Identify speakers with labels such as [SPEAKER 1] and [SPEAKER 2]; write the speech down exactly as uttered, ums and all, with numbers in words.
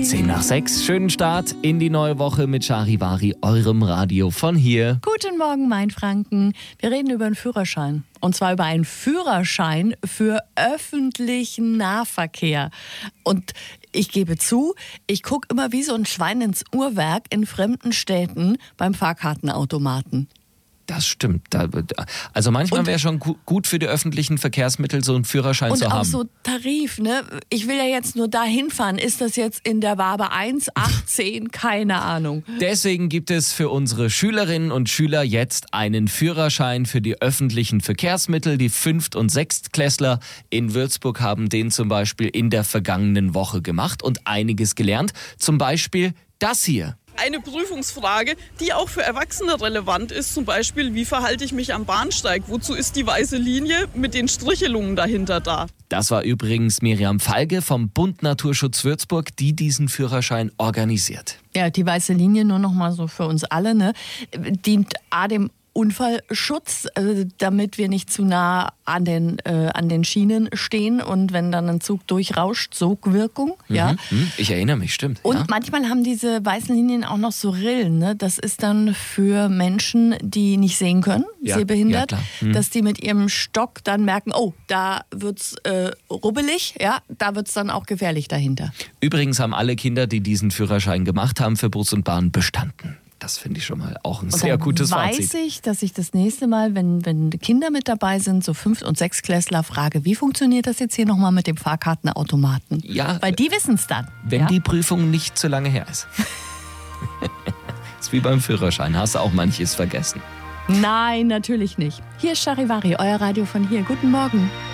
[SPEAKER 1] zehn nach sechs, schönen Start in die neue Woche mit Charivari, eurem Radio von hier.
[SPEAKER 2] Guten Morgen, Mainfranken. Wir reden über einen Führerschein. Und zwar über einen Führerschein für öffentlichen Nahverkehr. Und ich gebe zu, ich gucke immer wie so ein Schwein ins Uhrwerk in fremden Städten beim Fahrkartenautomaten.
[SPEAKER 1] Das stimmt. Also manchmal wäre schon gut für die öffentlichen Verkehrsmittel so einen Führerschein zu haben.
[SPEAKER 2] Und auch so Tarif, ne? Ich will ja jetzt nur da hinfahren. Ist das jetzt in der Wabe eins, acht, zehn? Keine Ahnung.
[SPEAKER 1] Deswegen gibt es für unsere Schülerinnen und Schüler jetzt einen Führerschein für die öffentlichen Verkehrsmittel. Die Fünft- und Sechstklässler in Würzburg haben den zum Beispiel in der vergangenen Woche gemacht und einiges gelernt. Zum Beispiel das hier.
[SPEAKER 3] Eine Prüfungsfrage, die auch für Erwachsene relevant ist, zum Beispiel, wie verhalte ich mich am Bahnsteig? Wozu ist die weiße Linie mit den Strichelungen dahinter da?
[SPEAKER 1] Das war übrigens Miriam Falge vom Bund Naturschutz Würzburg, die diesen Führerschein organisiert.
[SPEAKER 2] Ja, die weiße Linie, nur noch mal so für uns alle, ne, dient A, dem Unfallschutz, äh, damit wir nicht zu nah an den, äh, an den Schienen stehen und wenn dann ein Zug durchrauscht, Sogwirkung.
[SPEAKER 1] Mhm,
[SPEAKER 2] ja.
[SPEAKER 1] Ich erinnere mich, stimmt.
[SPEAKER 2] Und
[SPEAKER 1] ja.
[SPEAKER 2] manchmal haben diese weißen Linien auch noch so Rillen. Ne? Das ist dann für Menschen, die nicht sehen können,
[SPEAKER 1] ja,
[SPEAKER 2] sehbehindert,
[SPEAKER 1] ja, mhm.
[SPEAKER 2] dass die mit ihrem Stock dann merken, oh, da wird's äh, rubbelig, ja, da wird's dann auch gefährlich dahinter.
[SPEAKER 1] Übrigens haben alle Kinder, die diesen Führerschein gemacht haben, für Bus und Bahn bestanden. Das finde ich schon mal auch ein
[SPEAKER 2] und
[SPEAKER 1] sehr gutes
[SPEAKER 2] weiß
[SPEAKER 1] Fazit.
[SPEAKER 2] Weiß ich, dass ich das nächste Mal, wenn, wenn Kinder mit dabei sind, so Fünft- und Sechstklässler, frage, wie funktioniert das jetzt hier nochmal mit dem Fahrkartenautomaten?
[SPEAKER 1] Ja.
[SPEAKER 2] Weil die wissen es dann.
[SPEAKER 1] Wenn
[SPEAKER 2] ja?
[SPEAKER 1] die Prüfung nicht zu lange her ist. Ist wie beim Führerschein, hast du auch manches vergessen.
[SPEAKER 2] Nein, natürlich nicht. Hier ist Charivari, euer Radio von hier. Guten Morgen.